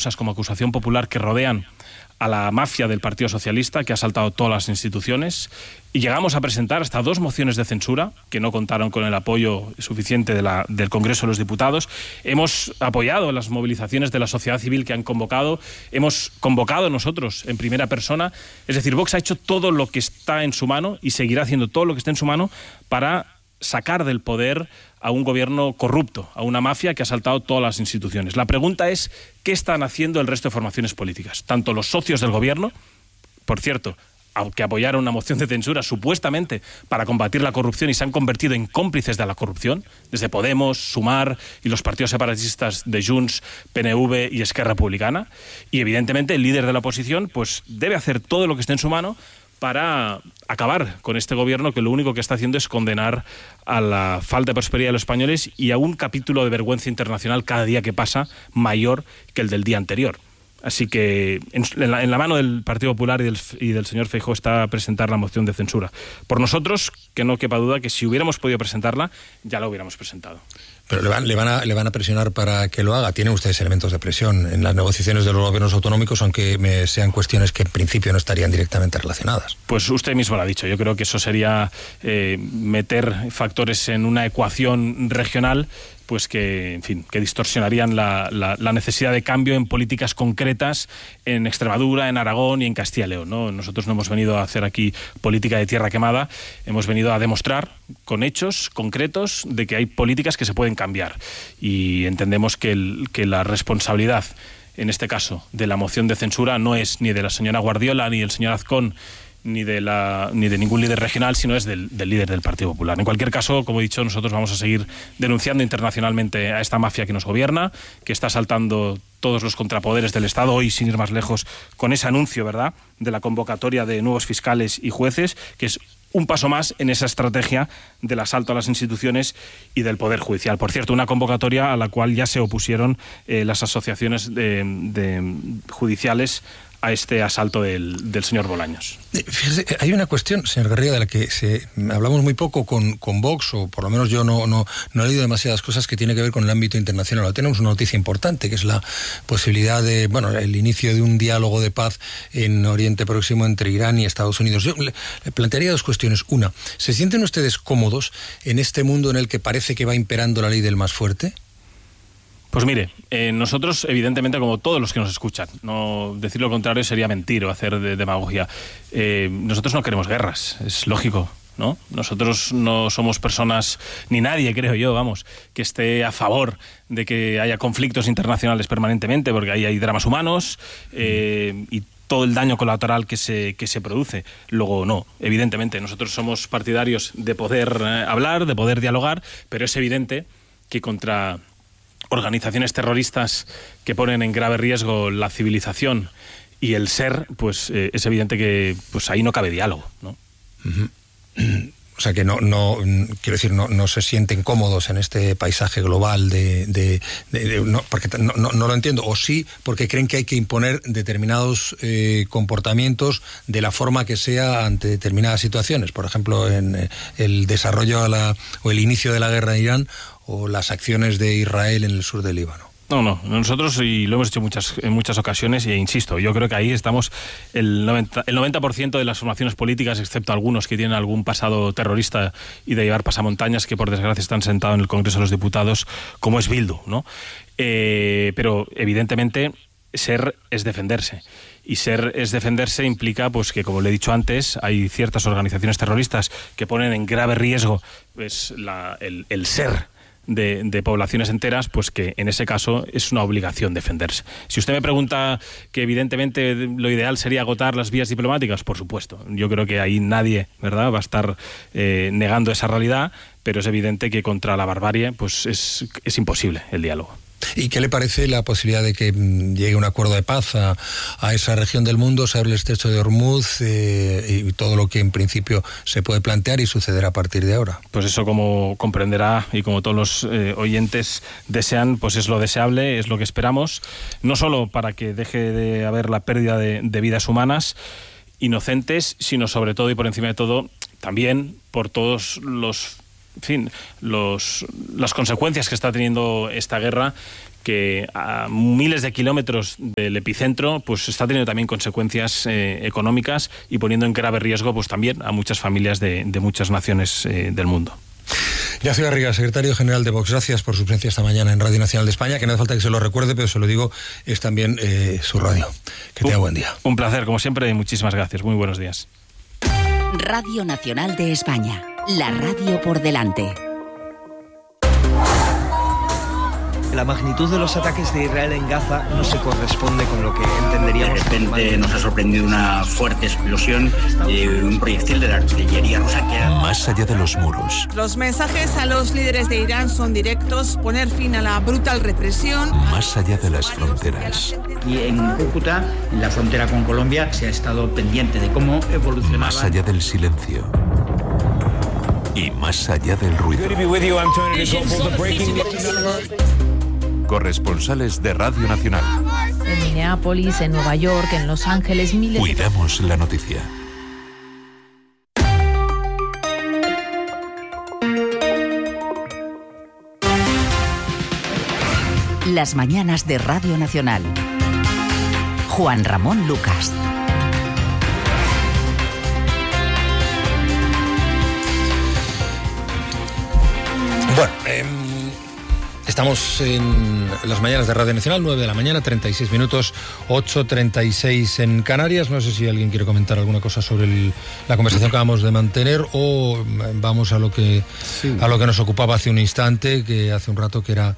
causas como acusación popular que rodean a la mafia del Partido Socialista, que ha asaltado todas las instituciones, y llegamos a presentar hasta 2 mociones de censura que no contaron con el apoyo suficiente del Congreso de los Diputados. Hemos apoyado las movilizaciones de la sociedad civil que han convocado, hemos convocado nosotros en primera persona. Es decir, Vox ha hecho todo lo que está en su mano y seguirá haciendo todo lo que esté en su mano para sacar del poder a un gobierno corrupto, a una mafia que ha asaltado todas las instituciones. La pregunta es, ¿qué están haciendo el resto de formaciones políticas? Tanto los socios del gobierno, por cierto, que apoyaron una moción de censura supuestamente para combatir la corrupción y se han convertido en cómplices de la corrupción, desde Podemos, Sumar y los partidos separatistas de Junts, PNV y Esquerra Republicana. Y evidentemente el líder de la oposición pues debe hacer todo lo que esté en su mano para acabar con este gobierno que lo único que está haciendo es condenar a la falta de prosperidad de los españoles y a un capítulo de vergüenza internacional cada día que pasa mayor que el del día anterior. Así que en la mano del Partido Popular y del señor Feijóo está presentar la moción de censura. Por nosotros, que no quepa duda que si hubiéramos podido presentarla, ya la hubiéramos presentado. Pero le van a presionar para que lo haga. ¿Tienen ustedes elementos de presión en las negociaciones de los gobiernos autonómicos, aunque sean cuestiones que en principio no estarían directamente relacionadas? Pues usted mismo lo ha dicho. Yo creo que eso sería meter factores en una ecuación regional pues que, en fin, que distorsionarían la necesidad de cambio en políticas concretas en Extremadura, en Aragón y en Castilla y León, ¿no? Nosotros no hemos venido a hacer aquí política de tierra quemada, hemos venido a demostrar con hechos concretos de que hay políticas que se pueden cambiar y entendemos que la responsabilidad, en este caso, de la moción de censura no es ni de la señora Guardiola ni del señor Azcón, ni de ningún líder regional, sino es del líder del Partido Popular. En cualquier caso, como he dicho, nosotros vamos a seguir denunciando internacionalmente a esta mafia que nos gobierna, que está asaltando todos los contrapoderes del Estado, hoy sin ir más lejos, con ese anuncio, ¿verdad?, de la convocatoria de nuevos fiscales y jueces, que es un paso más en esa estrategia del asalto a las instituciones y del Poder Judicial. Por cierto, una convocatoria a la cual ya se opusieron las asociaciones de judiciales a este asalto del señor Bolaños. Fíjese, hay una cuestión, señor Garriga, de la que hablamos muy poco con Vox, o por lo menos yo no he leído demasiadas cosas, que tiene que ver con el ámbito internacional. Tenemos una noticia importante, que es la posibilidad de, el inicio de un diálogo de paz en Oriente Próximo entre Irán y Estados Unidos. Yo le plantearía 2 cuestiones. Una, ¿se sienten ustedes cómodos en este mundo en el que parece que va imperando la ley del más fuerte? Pues mire, nosotros, evidentemente, como todos los que nos escuchan, no decir lo contrario sería mentir o hacer demagogia. Nosotros no queremos guerras, es lógico, ¿no? Nosotros no somos personas, ni nadie, creo yo, vamos, que esté a favor de que haya conflictos internacionales permanentemente, porque ahí hay dramas humanos y todo el daño colateral que se produce. Luego, no, evidentemente, nosotros somos partidarios de poder hablar, de poder dialogar, pero es evidente que contra organizaciones terroristas que ponen en grave riesgo la civilización y el ser, pues es evidente que pues ahí no cabe diálogo, ¿no? Uh-huh. O sea que no quiero decir, no se sienten cómodos en este paisaje global no, porque no lo entiendo, o sí porque creen que hay que imponer determinados comportamientos de la forma que sea ante determinadas situaciones, por ejemplo en el desarrollo o el inicio de la guerra en Irán o las acciones de Israel en el sur del Líbano. No, nosotros, y lo hemos hecho en muchas ocasiones, e insisto, yo creo que ahí estamos el 90% de las formaciones políticas, excepto algunos que tienen algún pasado terrorista y de llevar pasamontañas, que por desgracia están sentados en el Congreso de los Diputados, como es Bildu, ¿no? Pero evidentemente ser es defenderse. Y ser es defenderse implica, pues, que, como le he dicho antes, hay ciertas organizaciones terroristas que ponen en grave riesgo pues, el ser de poblaciones enteras, pues que en ese caso es una obligación defenderse. Si usted me pregunta que evidentemente lo ideal sería agotar las vías diplomáticas, por supuesto. Yo creo que ahí nadie, ¿verdad?, va a estar negando esa realidad, pero es evidente que contra la barbarie pues es imposible el diálogo. ¿Y qué le parece la posibilidad de que llegue un acuerdo de paz a esa región del mundo, se abre el estrecho de Hormuz y todo lo que en principio se puede plantear y suceder a partir de ahora? Pues eso, como comprenderá y como todos los oyentes desean, pues es lo deseable, es lo que esperamos, no solo para que deje de haber la pérdida de vidas humanas inocentes, sino sobre todo y por encima de todo, también por todos las consecuencias que está teniendo esta guerra, que a miles de kilómetros del epicentro pues está teniendo también consecuencias económicas y poniendo en grave riesgo pues también a muchas familias de muchas naciones del mundo. Ignacio Garriga, secretario general de Vox, gracias por su presencia esta mañana en Radio Nacional de España, que no hace falta que se lo recuerde, pero se lo digo, es también su radio. Que tenga buen día. Un placer, como siempre, y muchísimas gracias. Muy buenos días. Radio Nacional de España, la radio por delante. La magnitud de los ataques de Israel en Gaza no se corresponde con lo que entenderíamos. De repente nos ha sorprendido una fuerte explosión de un proyectil de la artillería rusa que era... Más allá de los muros. Los mensajes a los líderes de Irán son directos: poner fin a la brutal represión. Más allá de las fronteras. Y en Cúcuta, en la frontera con Colombia, se ha estado pendiente de cómo evolucionaba. Más allá del silencio. Y más allá del ruido. Corresponsales de Radio Nacional. En Minneapolis, en Nueva York, en Los Ángeles, miles. Cuidamos la noticia. Las mañanas de Radio Nacional. Juan Ramón Lucas. Bueno, estamos en las mañanas de Radio Nacional, 9 de la mañana, 36 minutos, 8:36 en Canarias. No sé si alguien quiere comentar alguna cosa sobre la conversación que acabamos de mantener o vamos a lo que nos ocupaba hace un instante, que hace un rato, que era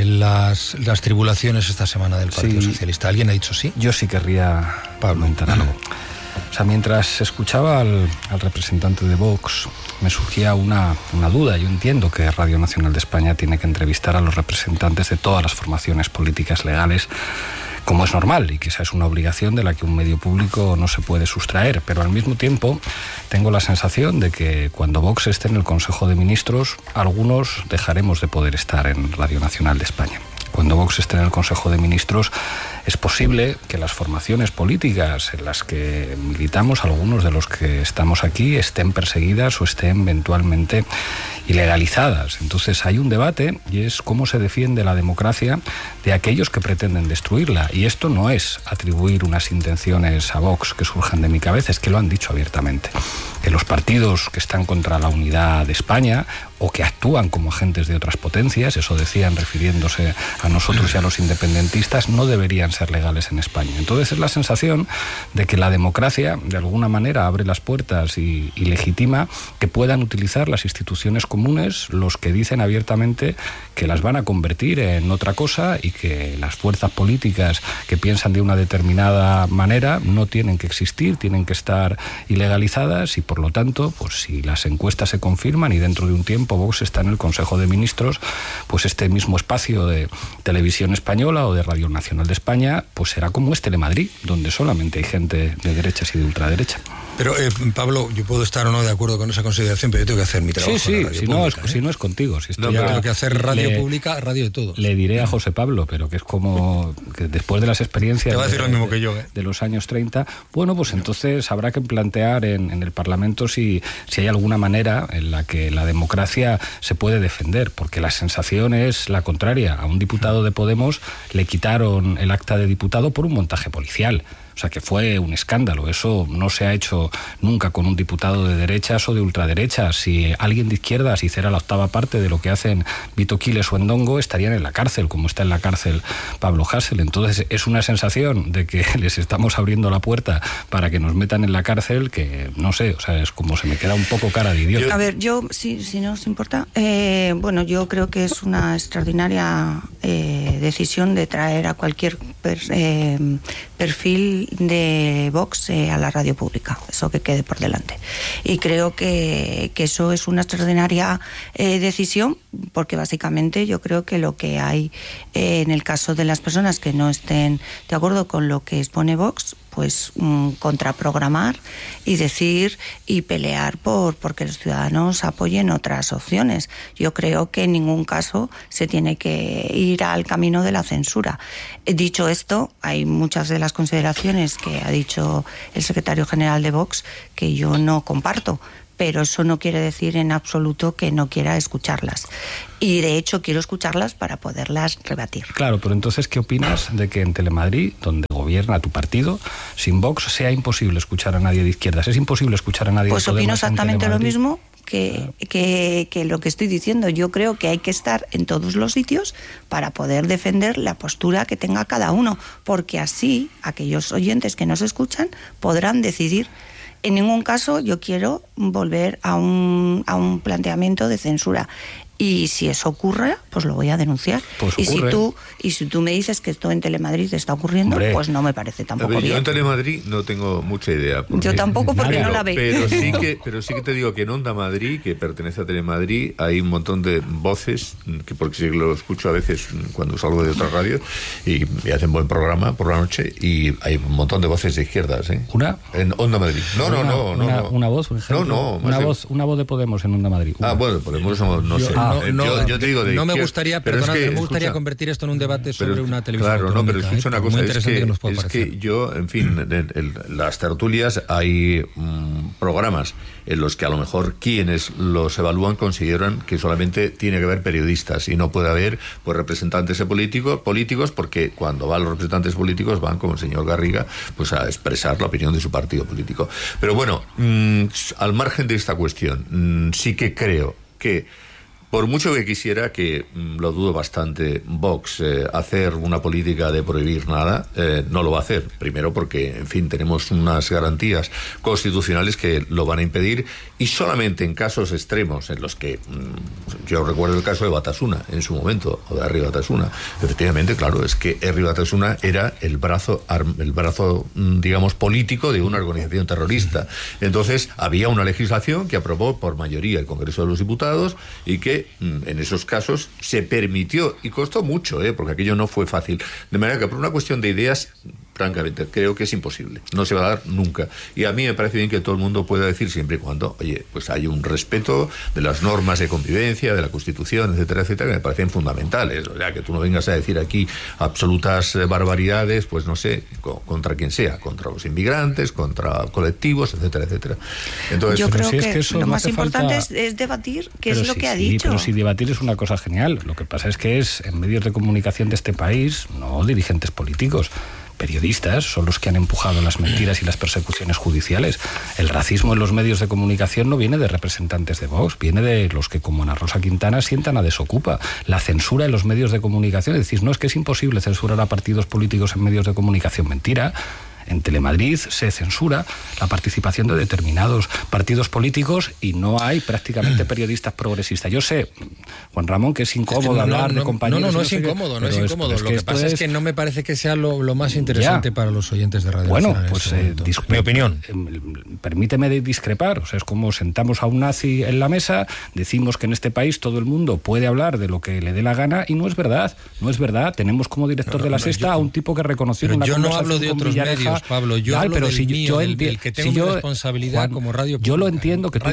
las tribulaciones esta semana del Partido Socialista. ¿Alguien ha dicho sí? Yo sí querría comentar algo. O sea, mientras escuchaba al representante de Vox, me surgía una duda. Yo entiendo que Radio Nacional de España tiene que entrevistar a los representantes de todas las formaciones políticas legales, como es normal, y que esa es una obligación de la que un medio público no se puede sustraer. Pero al mismo tiempo tengo la sensación de que cuando Vox esté en el Consejo de Ministros, algunos dejaremos de poder estar en Radio Nacional de España. Cuando Vox esté en el Consejo de Ministros, es posible que las formaciones políticas en las que militamos, algunos de los que estamos aquí, estén perseguidas o estén eventualmente ilegalizadas. Entonces hay un debate, y es cómo se defiende la democracia de aquellos que pretenden destruirla. Y esto no es atribuir unas intenciones a Vox que surjan de mi cabeza, es que lo han dicho abiertamente. Que los partidos que están contra la unidad de España o que actúan como agentes de otras potencias, eso decían refiriéndose a nosotros y a los independentistas, no deberían ser legales en España. Entonces es la sensación de que la democracia de alguna manera abre las puertas y legitima que puedan utilizar las instituciones comunes los que dicen abiertamente que las van a convertir en otra cosa y que las fuerzas políticas que piensan de una determinada manera no tienen que existir, tienen que estar ilegalizadas, y por lo tanto, pues si las encuestas se confirman y dentro de un tiempo Vox está en el Consejo de Ministros, pues este mismo espacio de Televisión Española o de Radio Nacional de España pues será como Telemadrid, donde solamente hay gente de derechas y de ultraderecha. Pero, Pablo, yo puedo estar o no de acuerdo con esa consideración, pero yo tengo que hacer mi trabajo. Sí, si no es contigo. Si no, tengo que hacer radio pública, radio de todos. Le diré a José Pablo, pero que es como que después de las experiencias te va a decir lo mismo que yo, de los años 30, bueno, pues entonces habrá que plantear en el Parlamento si hay alguna manera en la que la democracia se puede defender, porque la sensación es la contraria. A un diputado de Podemos le quitaron el acta de diputado por un montaje policial. O sea, que fue un escándalo. Eso no se ha hecho nunca con un diputado de derechas o de ultraderechas. Si alguien de izquierdas hiciera la octava parte de lo que hacen Vito Quiles o Endongo, estarían en la cárcel, como está en la cárcel Pablo Hasél. Entonces es una sensación de que les estamos abriendo la puerta para que nos metan en la cárcel que, no sé, o sea, es como se me queda un poco cara de idiota. A ver, yo, si no os importa, bueno, yo creo que es una extraordinaria decisión de traer a cualquier perfil de Vox a la radio pública, eso que quede por delante. Y creo que eso es una extraordinaria decisión, porque básicamente yo creo que lo que hay en el caso de las personas que no estén de acuerdo con lo que expone Vox, pues contraprogramar y decir y pelear porque los ciudadanos apoyen otras opciones. Yo creo que en ningún caso se tiene que ir al camino de la censura. Dicho esto, hay muchas de las consideraciones que ha dicho el secretario general de Vox que yo no comparto, pero eso no quiere decir en absoluto que no quiera escucharlas. Y de hecho quiero escucharlas para poderlas rebatir. Claro, pero entonces, ¿qué opinas de que en Telemadrid, donde gobierna tu partido, sin Vox sea imposible escuchar a nadie de izquierdas? ¿Es imposible escuchar a nadie de Podemos? Pues opino exactamente lo mismo que lo que estoy diciendo. Yo creo que hay que estar en todos los sitios para poder defender la postura que tenga cada uno, porque así aquellos oyentes que nos escuchan podrán decidir. En ningún caso yo quiero volver a un planteamiento de censura. Y si eso ocurre, pues lo voy a denunciar. Pues y si tú me dices que esto en Telemadrid está ocurriendo, hombre, pues no me parece tampoco bien. Yo en Telemadrid no tengo mucha idea. Yo tampoco, porque no la veo. Pero sí que te digo que en Onda Madrid, que pertenece a Telemadrid, hay un montón de voces, porque sí lo escucho a veces cuando salgo de otra radio, y hacen buen programa por la noche, y hay un montón de voces de izquierdas. ¿Una? En Onda Madrid. Una voz, por ejemplo. Una voz de Podemos en Onda Madrid. Bueno, Podemos no sé. Yo te digo no me gustaría, me gustaría convertir esto en un debate sobre una televisión. Claro, pero escucha una cosa, es que yo, en fin, en las tertulias hay programas en los que a lo mejor quienes los evalúan consideran que solamente tiene que haber periodistas y no puede haber pues representantes políticos, porque cuando van los representantes políticos van, como el señor Garriga, pues a expresar la opinión de su partido político. Pero bueno, al margen de esta cuestión, sí que creo que por mucho que quisiera, que lo dudo bastante, Vox hacer una política de prohibir nada, no lo va a hacer. Primero porque, en fin, tenemos unas garantías constitucionales que lo van a impedir, y solamente en casos extremos en los que, yo recuerdo el caso de Batasuna en su momento, o de Herri Batasuna. Efectivamente, claro, es que Herri Batasuna era el brazo, digamos, político de una organización terrorista. Entonces, había una legislación que aprobó por mayoría el Congreso de los Diputados y que en esos casos se permitió, y costó mucho, porque aquello no fue fácil. De manera que por una cuestión de ideas, francamente, creo que es imposible. No se va a dar nunca. Y a mí me parece bien que todo el mundo pueda decir, siempre y cuando, oye, pues hay un respeto de las normas de convivencia, de la Constitución, etcétera, etcétera, que me parecen fundamentales. O sea, que tú no vengas a decir aquí absolutas barbaridades, pues no sé, contra quien sea, contra los inmigrantes, contra colectivos, etcétera, etcétera. Entonces, yo creo que eso lo más importante es debatir qué es lo que ha dicho. Pero si debatir es una cosa genial. Lo que pasa es que es en medios de comunicación de este país, no dirigentes políticos. Periodistas son los que han empujado las mentiras y las persecuciones judiciales. El racismo en los medios de comunicación no viene de representantes de Vox, viene de los que, como Ana Rosa Quintana, sientan a Desokupa. La censura en los medios de comunicación, es decir, no es que es imposible censurar a partidos políticos en medios de comunicación, mentira. En Telemadrid se censura la participación de determinados partidos políticos y no hay prácticamente periodistas progresistas. Yo sé, Juan Ramón, que es incómodo hablar de compañeros... No es incómodo, no es incómodo. Lo que pasa es que no me parece que sea lo más interesante para los oyentes de Radio Nacional. Bueno, pues mi opinión. Permíteme discrepar. O sea, es como sentamos a un nazi en la mesa, decimos que en este país todo el mundo puede hablar de lo que le dé la gana, y no es verdad. No es verdad. Tenemos como director de La Sexta a un tipo que reconoció una conversación no hablo de otros medios, Pablo, yo hablo del mío, del que tengo mi responsabilidad, Juan, como radio pública. Yo lo entiendo que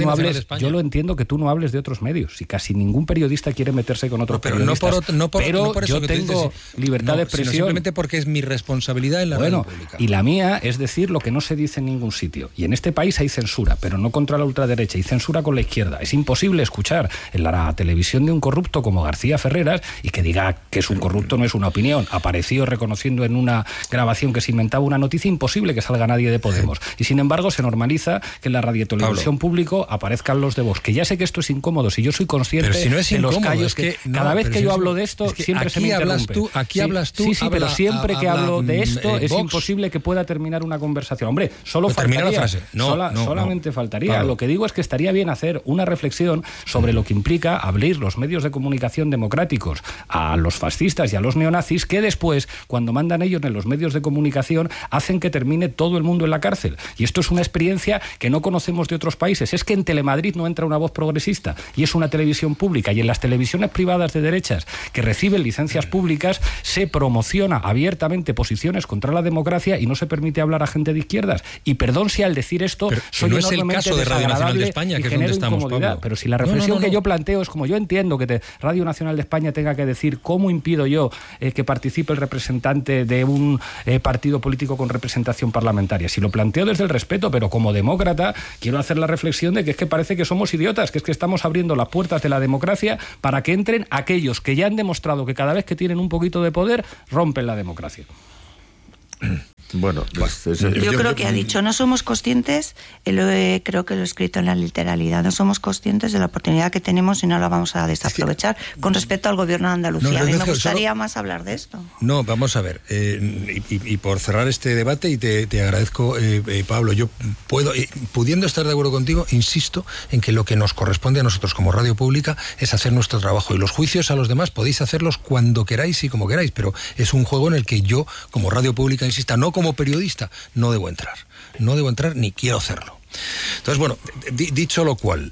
tú no hables de otros medios. Si casi ningún periodista quiere meterse con otros periodistas. Pero yo tengo libertad de expresión. Sino simplemente porque es mi responsabilidad en la radio pública. Y la mía es decir lo que no se dice en ningún sitio. Y en este país hay censura, pero no contra la ultraderecha, y censura con la izquierda. Es imposible escuchar en la televisión de un corrupto como García Ferreras y que diga que es un corrupto no es una opinión. Apareció reconociendo en una grabación que se inventaba una noticia. Imposible que salga nadie de Podemos. Y sin embargo se normaliza que en la radiotelevisión público aparezcan los de Vox. Que ya sé que esto es incómodo, si yo soy consciente de los callos que cada vez que yo hablo de esto siempre se me interrumpe. Aquí hablas tú. Sí, pero siempre que hablo de esto es imposible que pueda terminar una conversación. Hombre, solo faltaría. La frase. Solamente faltaría. Lo que digo es que estaría bien hacer una reflexión sobre lo que implica abrir los medios de comunicación democráticos a los fascistas y a los neonazis, que después, cuando mandan ellos en los medios de comunicación, hacen que termine todo el mundo en la cárcel. Y esto es una experiencia que no conocemos de otros países. Es que en Telemadrid no entra una voz progresista y es una televisión pública, y en las televisiones privadas de derechas que reciben licencias públicas se promociona abiertamente posiciones contra la democracia y no se permite hablar a gente de izquierdas. Y perdón si al decir esto soy no es el caso de Radio Nacional de España, que es donde estamos, Pablo. Pero si la reflexión que yo planteo es como yo entiendo que Radio Nacional de España tenga que decir cómo impido yo que participe el representante de un partido político con representación representación parlamentaria. Si lo planteo desde el respeto, pero como demócrata quiero hacer la reflexión de que es que parece que somos idiotas, que es que estamos abriendo las puertas de la democracia para que entren aquellos que ya han demostrado que cada vez que tienen un poquito de poder rompen la democracia. Bueno, yo creo que ha dicho, no somos conscientes, creo que lo he escrito en la literalidad, no somos conscientes de la oportunidad que tenemos y no la vamos a desaprovechar con respecto al gobierno de Andalucía. Me gustaría más hablar de esto. No, vamos a ver, y por cerrar este debate, y te agradezco, Pablo, yo pudiendo estar de acuerdo contigo, insisto en que lo que nos corresponde a nosotros como radio pública es hacer nuestro trabajo, y los juicios a los demás podéis hacerlos cuando queráis y como queráis, pero es un juego en el que yo, como radio pública, insista, no como periodista, no debo entrar ni quiero hacerlo. Entonces, bueno, dicho lo cual,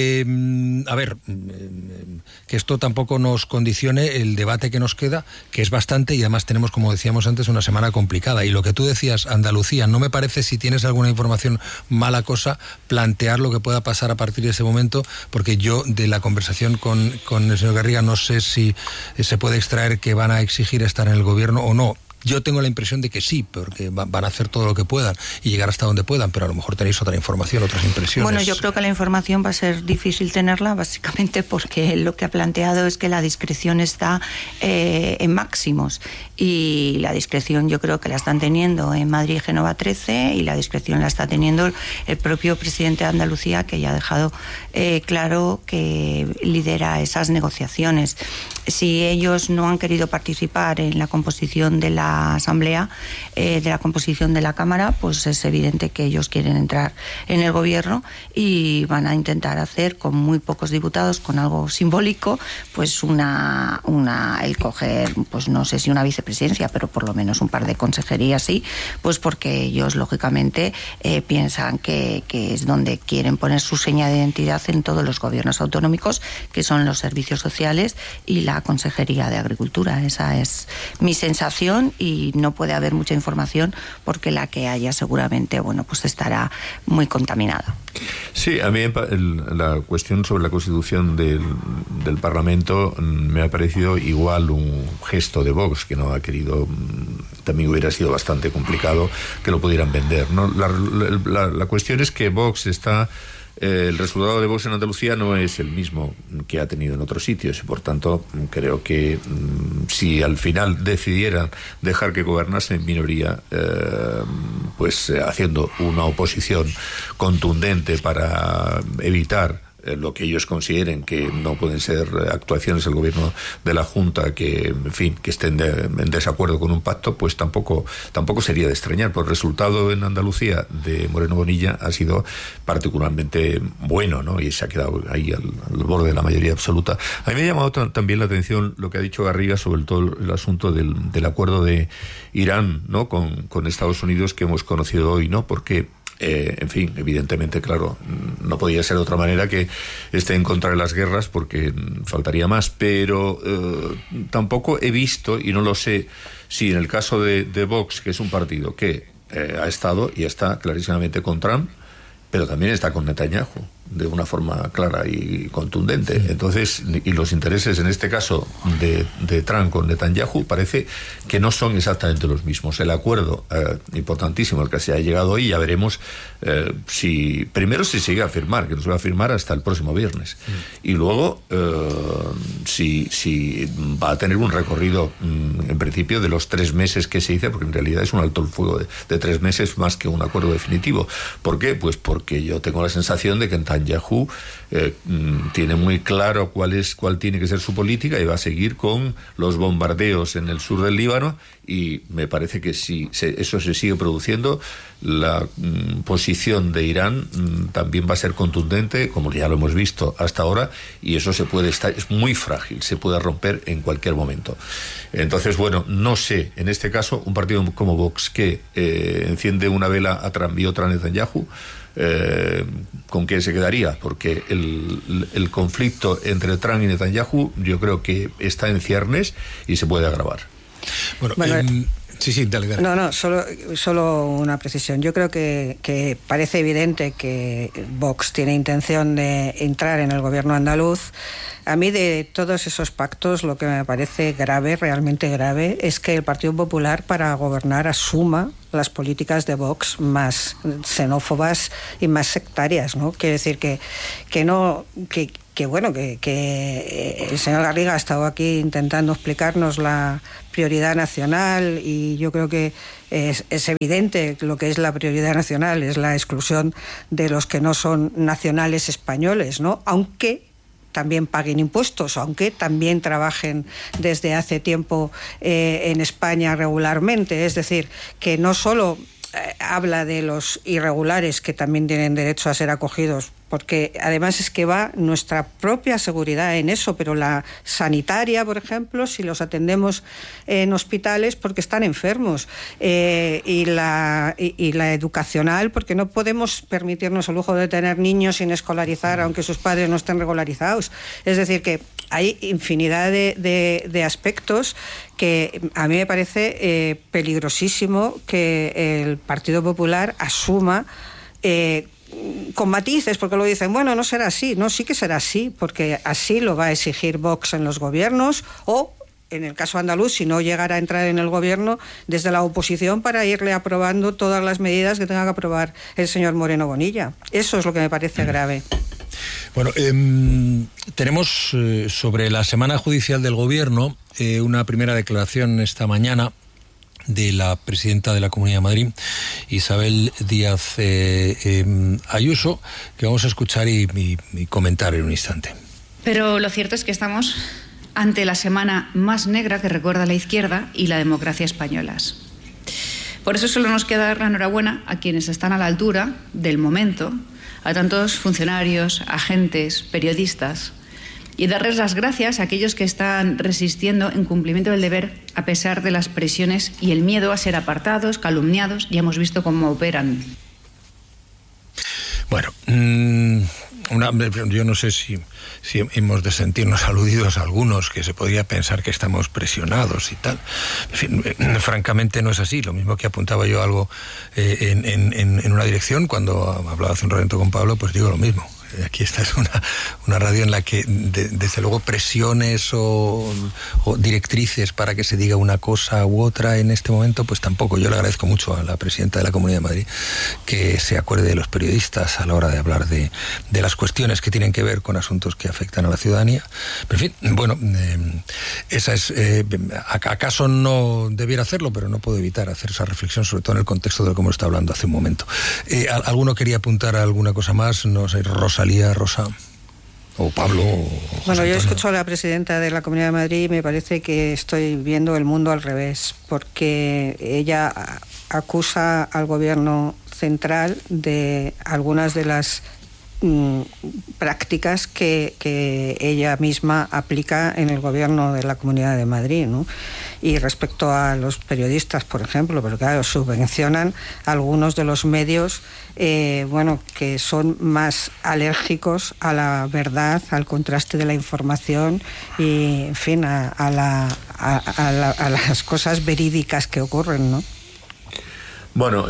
a ver, que esto tampoco nos condicione el debate que nos queda, que es bastante, y además tenemos, como decíamos antes, una semana complicada. Y lo que tú decías, Andalucía, no me parece, si tienes alguna información mala cosa, plantear lo que pueda pasar a partir de ese momento, porque yo de la conversación con el señor Garriga no sé si se puede extraer que van a exigir estar en el gobierno o no. Yo tengo la impresión de que sí, porque van a hacer todo lo que puedan y llegar hasta donde puedan, pero a lo mejor tenéis otra información, otras impresiones. Bueno, yo creo que la información va a ser difícil tenerla, básicamente porque lo que ha planteado es que la discreción está en máximos, y la discreción yo creo que la están teniendo en Madrid y Génova 13, y la discreción la está teniendo el propio presidente de Andalucía, que ya ha dejado claro que lidera esas negociaciones. Si ellos no han querido participar en la composición de la Asamblea, de la composición de la Cámara, pues es evidente que ellos quieren entrar en el gobierno y van a intentar hacer con muy pocos diputados, con algo simbólico, pues el coger, pues no sé si una vicepresidencia, pero por lo menos un par de consejerías, sí, pues porque ellos lógicamente piensan que es donde quieren poner su seña de identidad en todos los gobiernos autonómicos, que son los servicios sociales y la Consejería de Agricultura. Esa es mi sensación, y no puede haber mucha información porque la que haya seguramente, bueno, pues estará muy contaminada. Sí, a mí la cuestión sobre la constitución del Parlamento me ha parecido igual un gesto de Vox, que no ha querido, también hubiera sido bastante complicado que lo pudieran vender, ¿no? La cuestión es que Vox está... el resultado de Vox en Andalucía no es el mismo que ha tenido en otros sitios, y por tanto creo que si al final decidieran dejar que gobernase en minoría, haciendo una oposición contundente para evitar lo que ellos consideren que no pueden ser actuaciones del gobierno de la Junta que, en fin, que estén en desacuerdo con un pacto, pues tampoco sería de extrañar. Por el resultado en Andalucía de Moreno Bonilla ha sido particularmente bueno, ¿no? Y se ha quedado ahí al borde de la mayoría absoluta. A mí me ha llamado también la atención lo que ha dicho Garriga sobre todo el asunto del acuerdo de Irán, ¿no? con Estados Unidos, que hemos conocido hoy, ¿no? Porque en fin, evidentemente, claro, no podía ser de otra manera que esté en contra de las guerras, porque faltaría más, pero tampoco he visto, y no lo sé, si en el caso de Vox, que es un partido que ha estado y está clarísimamente con Trump, pero también está con Netanyahu de una forma clara y contundente. Entonces, y los intereses en este caso de Trump con Netanyahu parece que no son exactamente los mismos. El acuerdo importantísimo al que se ha llegado hoy, ya veremos si se llega a firmar, que no se va a firmar hasta el próximo viernes, y luego si va a tener un recorrido en principio de los 3 meses que se dice, porque en realidad es un alto el fuego de 3 meses más que un acuerdo definitivo. ¿Por qué? Pues porque yo tengo la sensación de que Netanyahu tiene muy claro cuál tiene que ser su política, y va a seguir con los bombardeos en el sur del Líbano, y me parece que si eso se sigue produciendo, la posición de Irán también va a ser contundente, como ya lo hemos visto hasta ahora, y eso es muy frágil, se puede romper en cualquier momento. Entonces, bueno, no sé, en este caso, un partido como Vox que enciende una vela a Trump y otra a Netanyahu, ¿con qué se quedaría? Porque el conflicto entre Trump y Netanyahu yo creo que está en ciernes y se puede agravar. Bueno, Sí, dale. No, solo una precisión. Yo creo que parece evidente que Vox tiene intención de entrar en el gobierno andaluz. A mí, de todos esos pactos, lo que me parece grave, realmente grave, es que el Partido Popular, para gobernar, asuma las políticas de Vox más xenófobas y más sectarias, ¿no? Quiere decir que el señor Garriga ha estado aquí intentando explicarnos la prioridad nacional, y yo creo que es evidente lo que es la prioridad nacional, es la exclusión de los que no son nacionales españoles, ¿no? Aunque también paguen impuestos, aunque también trabajen desde hace tiempo en España regularmente. Es decir, que no solo habla de los irregulares, que también tienen derecho a ser acogidos, porque además es que va nuestra propia seguridad en eso, pero la sanitaria, por ejemplo, si los atendemos en hospitales porque están enfermos, y la educacional, porque no podemos permitirnos el lujo de tener niños sin escolarizar aunque sus padres no estén regularizados. Es decir, que hay infinidad de aspectos que a mí me parece peligrosísimo que el Partido Popular asuma, con matices, porque lo dicen, bueno, no será así. No, sí que será así, porque así lo va a exigir Vox en los gobiernos, o en el caso andaluz, si no llegara a entrar en el gobierno, desde la oposición, para irle aprobando todas las medidas que tenga que aprobar el señor Moreno Bonilla. Eso es lo que me parece grave. Bueno, tenemos sobre la semana judicial del gobierno una primera declaración esta mañana de la presidenta de la Comunidad de Madrid, Isabel Díaz Ayuso, que vamos a escuchar y comentar en un instante. Pero lo cierto es que estamos ante la semana más negra que recuerda la izquierda y la democracia españolas. Por eso solo nos queda dar la enhorabuena a quienes están a la altura del momento, a tantos funcionarios, agentes, periodistas, y darles las gracias a aquellos que están resistiendo en cumplimiento del deber a pesar de las presiones y el miedo a ser apartados, calumniados. Ya hemos visto cómo operan. Bueno, yo no sé si hemos de sentirnos aludidos a algunos, que se podría pensar que estamos presionados y tal. En fin, francamente no es así. Lo mismo que apuntaba yo algo en una dirección, cuando hablaba hace un momento con Pablo, pues digo lo mismo. Aquí esta es una radio en la que desde luego presiones o directrices para que se diga una cosa u otra en este momento, pues tampoco. Yo le agradezco mucho a la presidenta de la Comunidad de Madrid que se acuerde de los periodistas a la hora de hablar de las cuestiones que tienen que ver con asuntos que afectan a la ciudadanía. Pero en fin, bueno, esa es acaso no debiera hacerlo, pero no puedo evitar hacer esa reflexión, sobre todo en el contexto de cómo está hablando hace un momento. ¿Alguno quería apuntar a alguna cosa más? No sé, Rosa, o Pablo, o bueno, yo escucho a la presidenta de la Comunidad de Madrid y me parece que estoy viendo el mundo al revés, porque ella acusa al gobierno central de algunas de las prácticas que ella misma aplica en el gobierno de la Comunidad de Madrid, ¿no? Y respecto a los periodistas, por ejemplo, pero claro, subvencionan algunos de los medios que son más alérgicos a la verdad, al contraste de la información y, en fin, a las cosas verídicas que ocurren, ¿no? Bueno,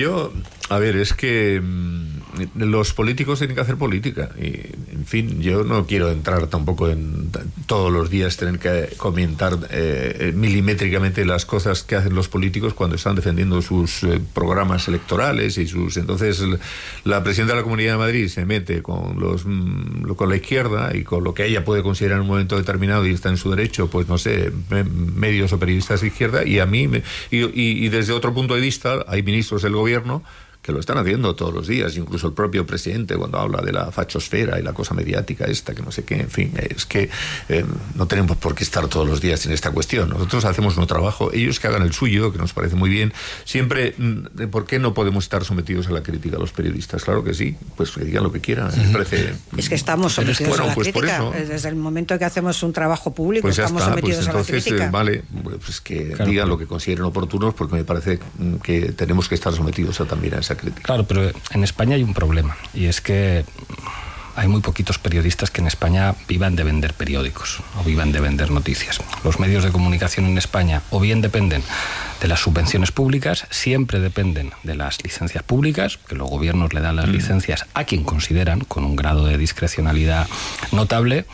es que los políticos tienen que hacer política y, en fin, yo no quiero entrar tampoco en todos los días tener que comentar milimétricamente las cosas que hacen los políticos cuando están defendiendo sus programas electorales y entonces la presidenta de la Comunidad de Madrid se mete con la izquierda y con lo que ella puede considerar en un momento determinado, y está en su derecho, pues no sé, medios o periodistas de izquierda, y a mí y desde otro punto de vista hay ministros del gobierno que lo están haciendo todos los días, incluso el propio presidente cuando habla de la fachosfera y la cosa mediática esta, que no sé qué, en fin, es que no tenemos por qué estar todos los días en esta cuestión. Nosotros hacemos nuestro trabajo, ellos que hagan el suyo, que nos parece muy bien. Siempre, ¿por qué no podemos estar sometidos a la crítica a los periodistas? Claro que sí, pues que digan lo que quieran. Me parece, es que estamos sometidos a la crítica. Desde el momento que hacemos un trabajo público, pues estamos sometidos a la crítica. Vale, pues que digan lo que consideren oportunos, porque me parece que tenemos que estar sometidos también a esa crítica. Claro, pero en España hay un problema, y es que hay muy poquitos periodistas que en España vivan de vender periódicos o vivan de vender noticias. Los medios de comunicación en España o bien dependen de las subvenciones públicas, siempre dependen de las licencias públicas, que los gobiernos le dan las licencias a quien consideran, con un grado de discrecionalidad notable,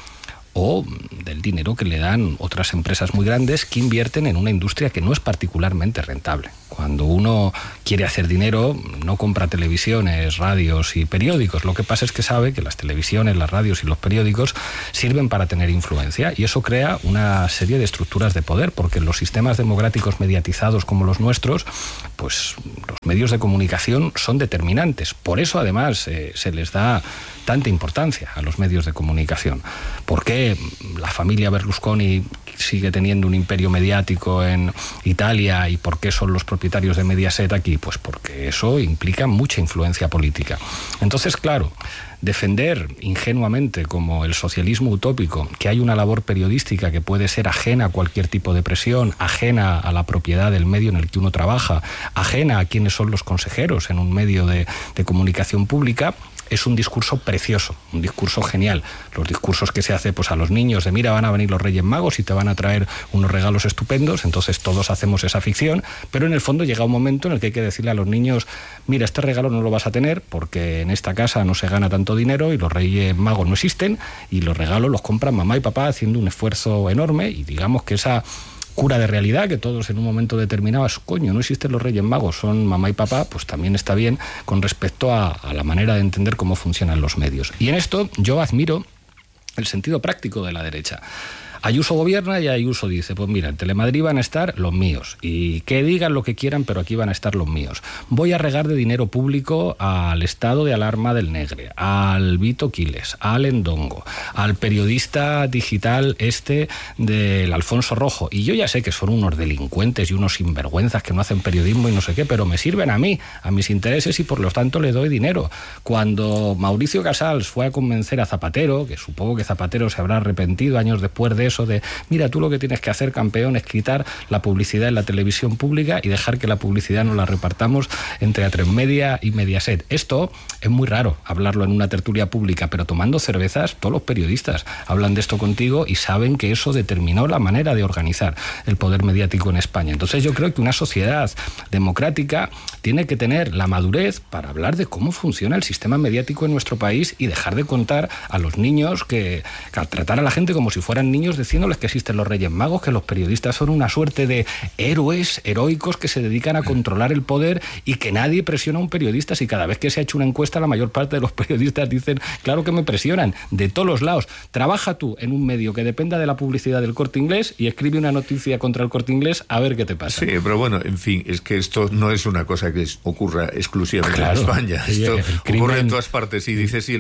o del dinero que le dan otras empresas muy grandes que invierten en una industria que no es particularmente rentable. Cuando uno quiere hacer dinero, no compra televisiones, radios y periódicos. Lo que pasa es que sabe que las televisiones, las radios y los periódicos sirven para tener influencia, y eso crea una serie de estructuras de poder, porque en los sistemas democráticos mediatizados como los nuestros, pues los medios de comunicación son determinantes. Por eso, además, se les da tanta importancia a los medios de comunicación. ¿Por qué la familia Berlusconi sigue teniendo un imperio mediático en Italia y por qué son los propietarios de Mediaset aquí? Pues porque eso implica mucha influencia política. Entonces, claro, defender ingenuamente, como el socialismo utópico, que hay una labor periodística que puede ser ajena a cualquier tipo de presión, ajena a la propiedad del medio en el que uno trabaja, ajena a quiénes son los consejeros en un medio de comunicación pública, es un discurso precioso, un discurso genial. Los discursos que se hace pues a los niños de mira, van a venir los Reyes Magos y te van a traer unos regalos estupendos, entonces todos hacemos esa ficción, pero en el fondo llega un momento en el que hay que decirle a los niños, mira, este regalo no lo vas a tener porque en esta casa no se gana tanto dinero y los Reyes Magos no existen y los regalos los compran mamá y papá haciendo un esfuerzo enorme, y digamos que esa cura de realidad que todos en un momento determinado, coño, no existen los Reyes Magos, son mamá y papá, pues también está bien con respecto a la manera de entender cómo funcionan los medios. Y en esto yo admiro el sentido práctico de la derecha. Ayuso gobierna y Ayuso dice, pues mira, en Telemadrid van a estar los míos y que digan lo que quieran, pero aquí van a estar los míos. Voy a regar de dinero público al estado de alarma del Negre, al Vito Quiles, al Endongo, al periodista digital del Alfonso Rojo, y yo ya sé que son unos delincuentes y unos sinvergüenzas que no hacen periodismo y no sé qué, pero me sirven a mí, a mis intereses, y por lo tanto le doy dinero. Cuando Mauricio Casals fue a convencer a Zapatero, que supongo que Zapatero se habrá arrepentido años después de eso, de mira, tú lo que tienes que hacer, campeón, es quitar la publicidad en la televisión pública y dejar que la publicidad nos la repartamos entre A3 Media y Mediaset. Esto es muy raro hablarlo en una tertulia pública, pero tomando cervezas todos los periodistas hablan de esto contigo y saben que eso determinó la manera de organizar el poder mediático en España. Entonces yo creo que una sociedad democrática tiene que tener la madurez para hablar de cómo funciona el sistema mediático en nuestro país y dejar de contar a los niños que tratar a la gente como si fueran niños, diciéndoles que existen los Reyes Magos, que los periodistas son una suerte de héroes heroicos que se dedican a controlar el poder y que nadie presiona a un periodista. Si cada vez que se ha hecho una encuesta la mayor parte de los periodistas dicen, claro que me presionan, de todos los lados. Trabaja tú en un medio que dependa de la publicidad del Corte Inglés y escribe una noticia contra el Corte Inglés a ver qué te pasa. Sí, pero bueno, en fin, es que esto no es una cosa que ocurra exclusivamente en España. Esto ocurre en todas partes. Y dices,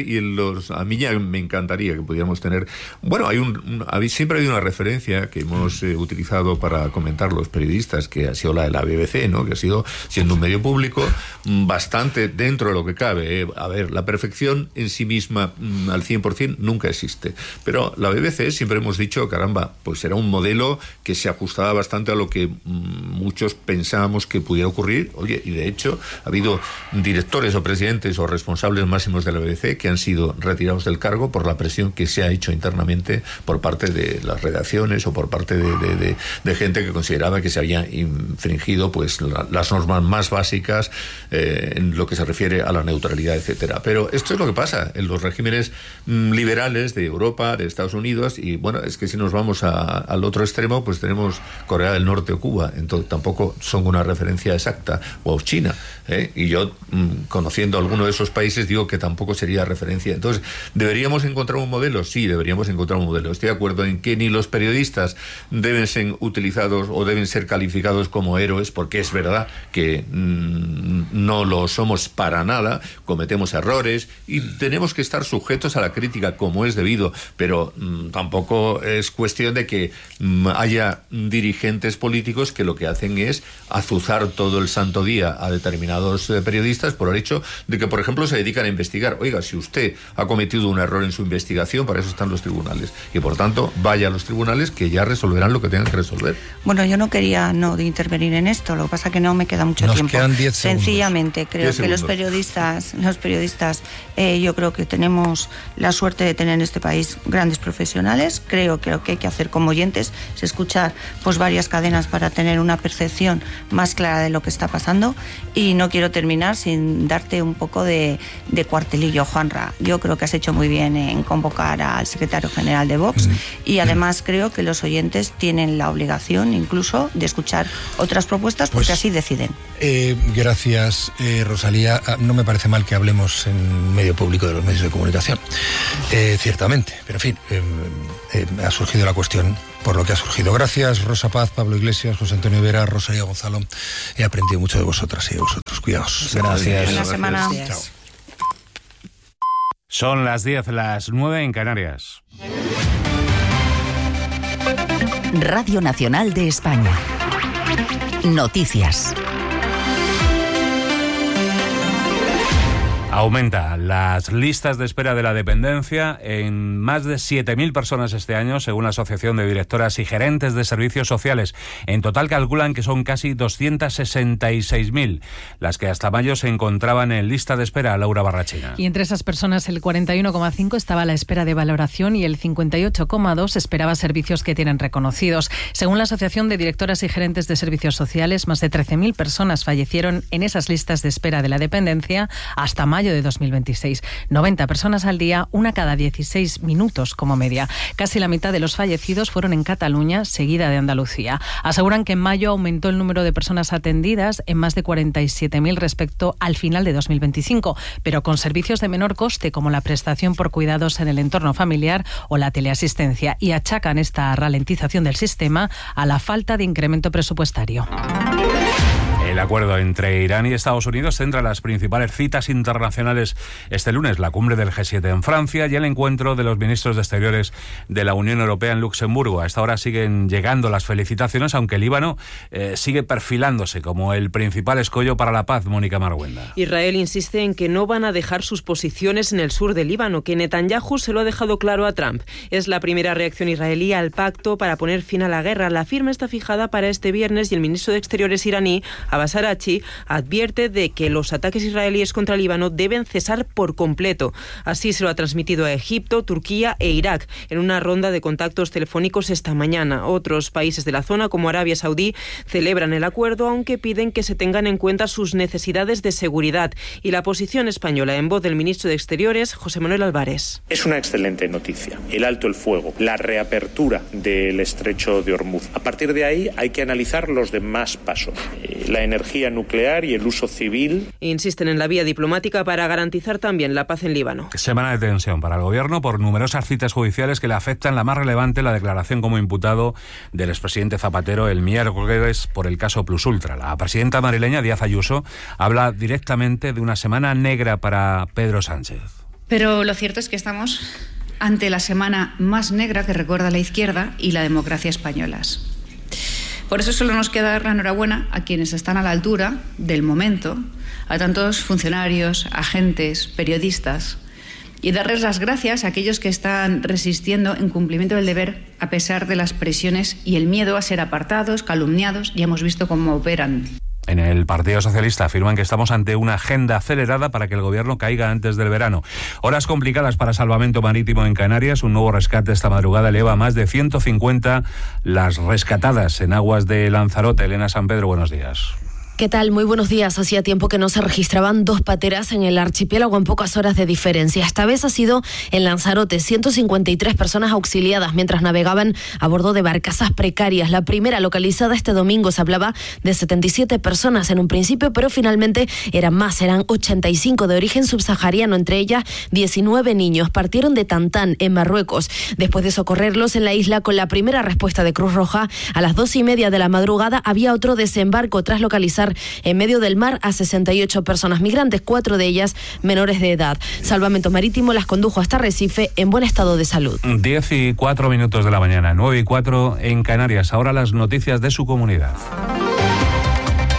a mí ya me encantaría que pudiéramos tener, bueno, siempre hay una referencia que hemos utilizado para comentar los periodistas, que ha sido la de la BBC, ¿no? Que ha sido, siendo un medio público, bastante dentro de lo que cabe. A ver, la perfección en sí misma al 100% nunca existe. Pero la BBC siempre hemos dicho, caramba, pues era un modelo que se ajustaba bastante a lo que muchos pensábamos que pudiera ocurrir. Oye, y de hecho ha habido directores o presidentes o responsables máximos de la BBC que han sido retirados del cargo por la presión que se ha hecho internamente por parte de las redacciones o por parte de gente que consideraba que se había infringido pues las normas más básicas en lo que se refiere a la neutralidad, etcétera. Pero esto es lo que pasa en los regímenes liberales de Europa, de Estados Unidos, y bueno, es que si nos vamos al otro extremo, pues tenemos Corea del Norte o Cuba, entonces tampoco son una referencia exacta, o China, y yo conociendo alguno de esos países digo que tampoco sería referencia. Entonces, ¿deberíamos encontrar un modelo? Sí, deberíamos encontrar un modelo. Estoy de acuerdo en que ni los periodistas deben ser utilizados o deben ser calificados como héroes, porque es verdad que no lo somos para nada, cometemos errores y tenemos que estar sujetos a la crítica como es debido, pero tampoco es cuestión de que haya dirigentes políticos que lo que hacen es azuzar todo el santo día a determinados periodistas por el hecho de que, por ejemplo, se dedican a investigar. Oiga, si usted ha cometido un error en su investigación, para eso están los tribunales, y por tanto vaya a los tribunales que ya resolverán lo que tengan que resolver. Bueno, yo no quería de intervenir en esto, lo que pasa es que no me queda mucho tiempo. Nos quedan 10 segundos. sencillamente creo que los periodistas, yo creo que tenemos la suerte de tener en este país grandes profesionales. Creo que lo que hay que hacer como oyentes es escuchar pues varias cadenas para tener una percepción más clara de lo que está pasando. Y no quiero terminar sin darte un poco de cuartelillo, Juanra. Yo creo que has hecho muy bien en convocar al secretario general de Vox y además creo que los oyentes tienen la obligación incluso de escuchar otras propuestas porque así deciden. Gracias, Rosalía. No me parece mal que hablemos en medio público de los medios de comunicación, ciertamente, pero en fin, ha surgido la cuestión por lo que ha surgido. Gracias, Rosa Paz, Pablo Iglesias, José Antonio Vera, Rosalía Gonzalo. He aprendido mucho de vosotras y de vosotros. Cuidaos. Gracias. Buena semana. Chao. Son las 10, las 9 en Canarias. Radio Nacional de España. Noticias. Aumenta las listas de espera de la dependencia en más de 7.000 personas este año, según la Asociación de Directoras y Gerentes de Servicios Sociales. En total calculan que son casi 266.000 las que hasta mayo se encontraban en lista de espera. Laura Barrachina. Y entre esas personas el 41,5 estaba a la espera de valoración y el 58,2 esperaba servicios que tienen reconocidos. Según la Asociación de Directoras y Gerentes de Servicios Sociales, más de 13.000 personas fallecieron en esas listas de espera de la dependencia hasta mayo de 2026. 90 personas al día, una cada 16 minutos como media. Casi la mitad de los fallecidos fueron en Cataluña, seguida de Andalucía. Aseguran que en mayo aumentó el número de personas atendidas en más de 47.000 respecto al final de 2025, pero con servicios de menor coste como la prestación por cuidados en el entorno familiar o la teleasistencia, y achacan esta ralentización del sistema a la falta de incremento presupuestario. El acuerdo entre Irán y Estados Unidos centra las principales citas internacionales este lunes, la cumbre del G7 en Francia y el encuentro de los ministros de Exteriores de la Unión Europea en Luxemburgo. A esta hora siguen llegando las felicitaciones, aunque el Líbano sigue perfilándose como el principal escollo para la paz. Mónica Marguenda. Israel insiste en que no van a dejar sus posiciones en el sur del Líbano, que Netanyahu se lo ha dejado claro a Trump. Es la primera reacción israelí al pacto para poner fin a la guerra. La firma está fijada para este viernes y el ministro de Exteriores iraní, Abbas Araghchi, advierte de que los ataques israelíes contra Líbano deben cesar por completo. Así se lo ha transmitido a Egipto, Turquía e Irak en una ronda de contactos telefónicos esta mañana. Otros países de la zona, como Arabia Saudí, celebran el acuerdo, aunque piden que se tengan en cuenta sus necesidades de seguridad. Y la posición española, en voz del ministro de Exteriores, José Manuel Álvarez. Es una excelente noticia. El alto el fuego, la reapertura del estrecho de Hormuz. A partir de ahí hay que analizar los demás pasos. La energía nuclear y el uso civil. Insisten en la vía diplomática para garantizar también la paz en Líbano. Semana de tensión para el gobierno por numerosas citas judiciales que le afectan. La más relevante, la declaración como imputado del expresidente Zapatero el miércoles por el caso Plus Ultra. La presidenta madrileña, Díaz Ayuso, habla directamente de una semana negra para Pedro Sánchez. Pero lo cierto es que estamos ante la semana más negra que recuerda la izquierda y la democracia españolas. Por eso solo nos queda dar la enhorabuena a quienes están a la altura del momento, a tantos funcionarios, agentes, periodistas, y darles las gracias a aquellos que están resistiendo en cumplimiento del deber a pesar de las presiones y el miedo a ser apartados, calumniados. Ya hemos visto cómo operan. En el Partido Socialista afirman que estamos ante una agenda acelerada para que el gobierno caiga antes del verano. Horas complicadas para Salvamento Marítimo en Canarias. Un nuevo rescate esta madrugada eleva a más de 150 las rescatadas en aguas de Lanzarote. Elena San Pedro, buenos días. ¿Qué tal? Muy buenos días. Hacía tiempo que no se registraban dos pateras en el archipiélago en pocas horas de diferencia. Esta vez ha sido en Lanzarote. 153 personas auxiliadas mientras navegaban a bordo de barcazas precarias. La primera localizada este domingo, se hablaba de 77 personas en un principio, pero finalmente eran más. Eran 85 de origen subsahariano, entre ellas 19 niños. Partieron de Tantán, en Marruecos. Después de socorrerlos en la isla con la primera respuesta de Cruz Roja, a las 2:30 de la madrugada había otro desembarco tras localizar en medio del mar a 68 personas migrantes, 4 de ellas menores de edad. Salvamento Marítimo las condujo hasta Recife en buen estado de salud. 10:04 de la mañana, 9:04 en Canarias. Ahora las noticias de su comunidad.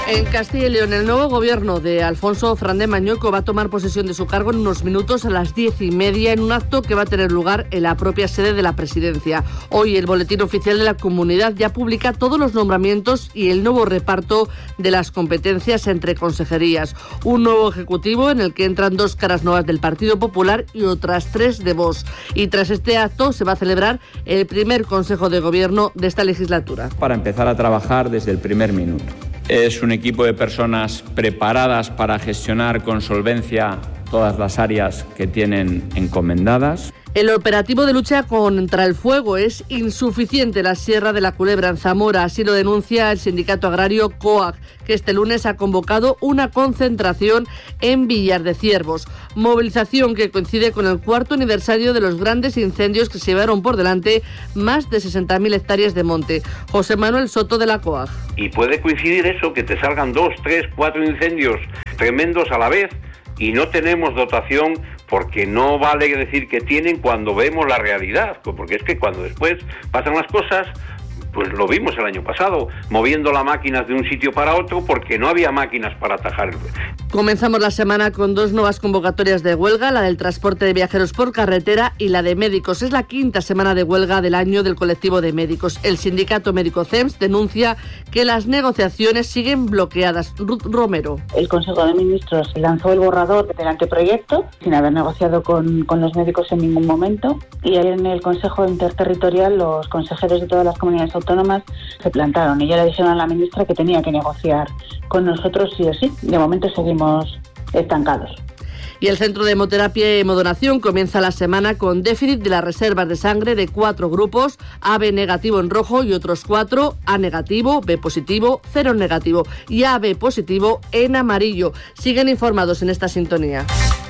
En Castilla y León, el nuevo gobierno de Alfonso Fernández Mañueco va a tomar posesión de su cargo en unos minutos a las 10:30 en un acto que va a tener lugar en la propia sede de la presidencia. Hoy el Boletín Oficial de la Comunidad ya publica todos los nombramientos y el nuevo reparto de las competencias entre consejerías. Un nuevo ejecutivo en el que entran 2 caras nuevas del Partido Popular y otras 3 de Vox. Y tras este acto se va a celebrar el primer Consejo de Gobierno de esta legislatura. Para empezar a trabajar desde el primer minuto. Es un equipo de personas preparadas para gestionar con solvencia todas las áreas que tienen encomendadas. El operativo de lucha contra el fuego es insuficiente en la Sierra de la Culebra, en Zamora. Así lo denuncia el sindicato agrario COAG, que este lunes ha convocado una concentración en Villar de Ciervos. Movilización que coincide con el 4º aniversario de los grandes incendios que se llevaron por delante más de 60.000 hectáreas de monte. José Manuel Soto, de la COAG. Y puede coincidir eso, que te salgan 2, 3, 4 incendios tremendos a la vez y no tenemos dotación, porque no vale decir que tienen cuando vemos la realidad, porque es que cuando después pasan las cosas, pues lo vimos el año pasado, moviendo las máquinas de un sitio para otro porque no había máquinas para atajar el fuego. Comenzamos la semana con 2 nuevas convocatorias de huelga, la del transporte de viajeros por carretera y la de médicos. Es la 5ª semana de huelga del año del colectivo de médicos. El sindicato médico CEMS denuncia que las negociaciones siguen bloqueadas. Ruth Romero. El Consejo de Ministros lanzó el borrador del anteproyecto sin haber negociado con los médicos en ningún momento, y en el Consejo Interterritorial los consejeros de todas las comunidades autónomas se plantaron y ya le dijeron a la ministra que tenía que negociar con nosotros sí o sí. De momento seguimos estancados. Y el Centro de Hemoterapia y Hemodonación comienza la semana con déficit de las reservas de sangre de 4 grupos: AB negativo en rojo y otros 4 A negativo, B positivo, 0 negativo y AB positivo en amarillo. Siguen informados en esta sintonía.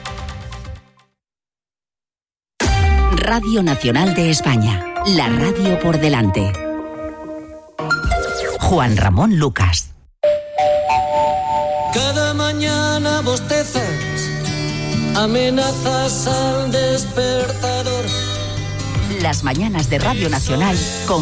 Radio Nacional de España, la radio por delante. Juan Ramón Lucas. Cada mañana bostezas, amenazas al despertador. Las mañanas de Radio Nacional con